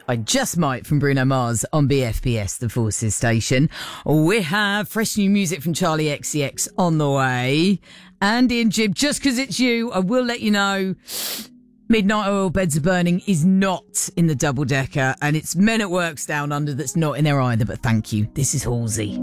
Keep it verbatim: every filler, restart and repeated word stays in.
I Just Might from Bruno Mars on B F B S, the Forces station. We have fresh new music from Charlie X C X on the way. Andy and Jib, just because it's you, I will let you know Midnight Oil Beds Are Burning is not in the double decker, and it's Men at Work's Down Under that's not in there either, but thank you. This is Halsey.